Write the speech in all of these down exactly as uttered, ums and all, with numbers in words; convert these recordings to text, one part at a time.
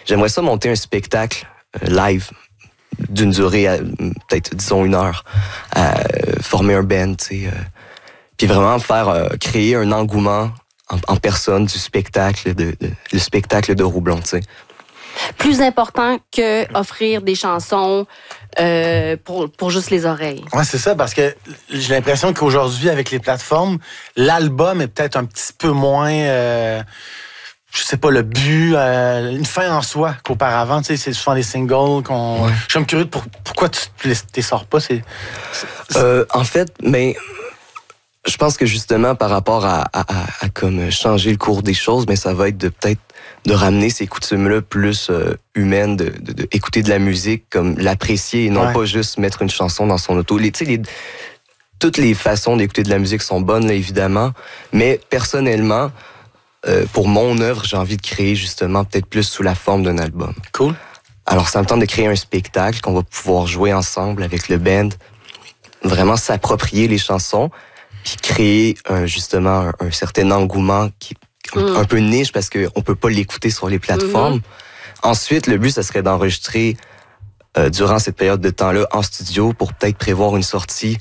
j'aimerais ça monter un spectacle euh, live d'une durée, à, peut-être, disons, une heure, à euh, former un band, tu sais, euh, puis vraiment faire, euh, créer un engouement en, en personne du spectacle, de, de, le spectacle de Roublon, tu sais. Plus important que offrir des chansons euh, pour, pour juste les oreilles. Ouais, c'est ça, parce que j'ai l'impression qu'aujourd'hui, avec les plateformes, l'album est peut-être un petit peu moins... Euh, je sais pas, le but, euh, une fin en soi qu'auparavant. Tu sais, c'est souvent des singles qu'on... Ouais. Je suis curieux de pour, pourquoi tu ne les sors pas. C'est, c'est... Euh, en fait, mais... Je pense que justement, par rapport à, à, à, à comme changer le cours des choses, mais ça va être de peut-être de ramener ces coutumes-là plus euh, humaines, de, de, de écouter de la musique, comme l'apprécier et non ouais. pas juste mettre une chanson dans son auto. Les, tu sais, les, toutes les façons d'écouter de la musique sont bonnes, là, évidemment, mais personnellement, euh, pour mon œuvre, j'ai envie de créer justement peut-être plus sous la forme d'un album. Cool. Alors, ça me tente de créer un spectacle qu'on va pouvoir jouer ensemble avec le band, vraiment s'approprier les chansons, puis créer euh, justement un, un certain engouement qui est mm. un peu niche parce qu'on peut pas l'écouter sur les plateformes. Mm-hmm. Ensuite, le but, ça serait d'enregistrer euh, durant cette période de temps-là en studio pour peut-être prévoir une sortie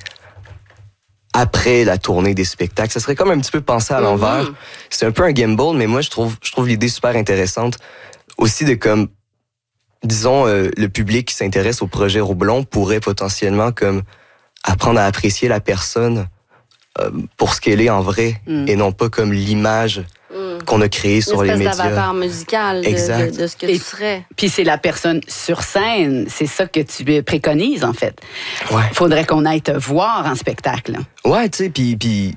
après la tournée des spectacles. Ça serait comme un petit peu pensé à l'envers. Mm-hmm. C'est un peu un gamble, mais moi, je trouve, je trouve l'idée super intéressante. Aussi de comme, disons, euh, le public qui s'intéresse au projet Roublon pourrait potentiellement comme apprendre à apprécier la personne pour ce qu'elle est en vrai, mm. et non pas comme l'image mm. qu'on a créée sur les médias. Une espèce d'avatar musical de, de, de ce que et, tu serais. Puis c'est la personne sur scène, c'est ça que tu préconises, en fait. Ouais. Faudrait qu'on aille te voir en spectacle. Ouais, tu sais, puis... puis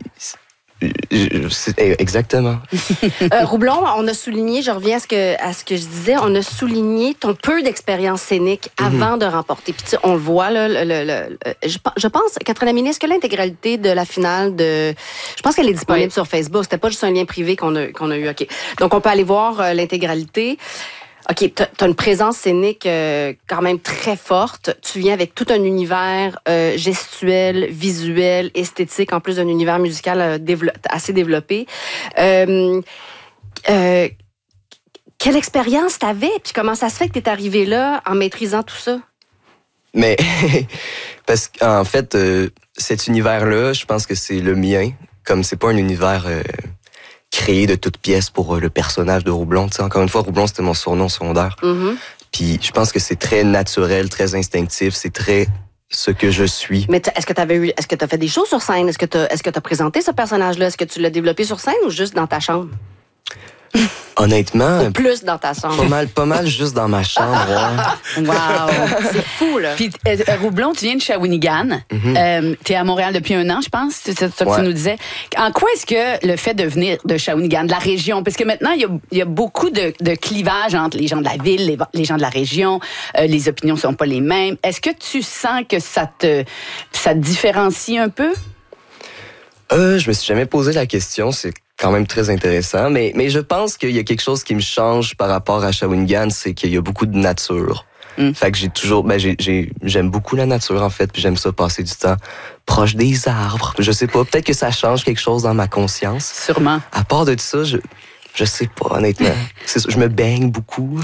exactement. euh, Roublon, on a souligné, je reviens à ce que à ce que je disais, on a souligné ton peu d'expérience scénique avant mm-hmm. de remporter. Puis on le voit là, le, le, le, je, je pense, Catherine Amini, est-ce que l'intégralité de la finale de, je pense qu'elle est disponible oui. sur Facebook. C'était pas juste un lien privé qu'on a qu'on a eu. Ok, donc on peut aller voir euh, l'intégralité. OK, tu as une présence scénique euh, quand même très forte. Tu viens avec tout un univers euh, gestuel, visuel, esthétique, en plus d'un univers musical euh, dévelop- assez développé. Euh, euh, quelle expérience t'avais? Puis comment ça se fait que t'es arrivé là en maîtrisant tout ça? Mais, parce qu'en fait, euh, cet univers-là, je pense que c'est le mien. Comme c'est pas un univers... Euh, créé de toutes pièces pour euh, le personnage de Roublon. T'sais, encore une fois, Roublon, c'était mon surnom secondaire. Mm-hmm. Puis je pense que c'est très naturel, très instinctif, c'est très ce que je suis. Mais est-ce que tu avais eu, est-ce que tu as fait des shows sur scène? Est-ce que tu est-ce que tu as présenté ce personnage-là? Est-ce que tu l'as développé sur scène ou juste dans ta chambre? Honnêtement... Ou plus dans ta chambre. Pas mal, pas mal juste dans ma chambre. Ouais. Wow! C'est fou, là. Puis, euh, Roublon, tu viens de Shawinigan. Mm-hmm. Euh, tu es à Montréal depuis un an, je pense. C'est ça que ouais. tu nous disais. En quoi est-ce que le fait de venir de Shawinigan, de la région, parce que maintenant, il y a, il y a beaucoup de, de clivage entre les gens de la ville, les, les gens de la région, euh, les opinions ne sont pas les mêmes. Est-ce que tu sens que ça te, ça te différencie un peu? Euh, je me suis jamais posé la question. C'est quand même très intéressant, mais, mais je pense qu'il y a quelque chose qui me change par rapport à Shawinigan, c'est qu'il y a beaucoup de nature. Mm. Fait que j'ai toujours, ben j'ai, j'ai, j'aime beaucoup la nature en fait, puis j'aime ça passer du temps proche des arbres. Je sais pas, peut-être que ça change quelque chose dans ma conscience. Sûrement. À part de ça, je, je sais pas honnêtement. C'est, je me baigne beaucoup.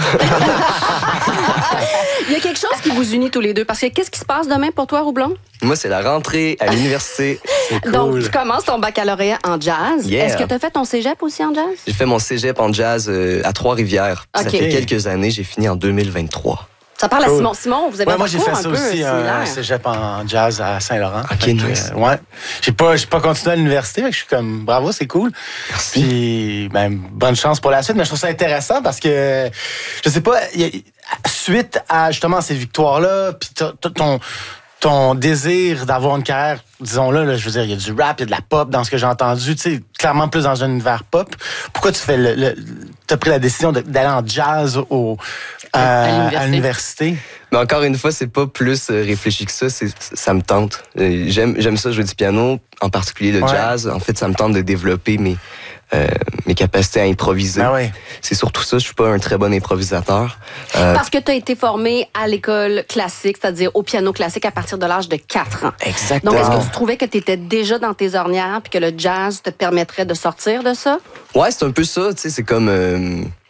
Il y a quelque chose qui vous unit tous les deux, parce que qu'est-ce qui se passe demain pour toi, Roublon? Moi, c'est la rentrée à l'université. C'est cool. Donc, tu commences ton baccalauréat en jazz. Yeah. Est-ce que tu as fait ton cégep aussi en jazz? J'ai fait mon cégep en jazz euh, à Trois-Rivières. Okay. Ça fait quelques années. J'ai fini en deux mille vingt-trois. Ça parle cool. à Simon. Simon, vous avez ouais, un moi, j'ai fait ça un aussi, un euh, cégep en jazz à Saint-Laurent. OK, nice. Euh, ouais. J'ai pas, j'ai pas continué à l'université, mais je suis comme, bravo, c'est cool. Merci. Puis, ben, bonne chance pour la suite. Mais je trouve ça intéressant parce que, je sais pas, y a, suite à justement ces victoires-là, puis ton, ton désir d'avoir une carrière, disons-le, là, je veux dire, il y a du rap, il y a de la pop dans ce que j'ai entendu, tu sais, clairement plus dans un univers pop. Pourquoi tu fais le, le t'as pris la décision de, d'aller en jazz au, euh, à, l'université. à l'université? Mais encore une fois, c'est pas plus réfléchi que ça, c'est, ça me tente. J'aime, j'aime ça jouer du piano, en particulier le ouais. jazz. En fait, ça me tente de développer mes, euh, mes capacités à improviser. Ben oui. C'est surtout ça, je suis pas un très bon improvisateur. Euh, Parce que tu as été formé à l'école classique, c'est-à-dire au piano classique à partir de l'âge de quatre ans. Exactement. Donc, est-ce que tu trouvais que tu étais déjà dans tes ornières puis que le jazz te permettrait de sortir de ça? Ouais, c'est un peu ça, tu sais, c'est comme... Euh,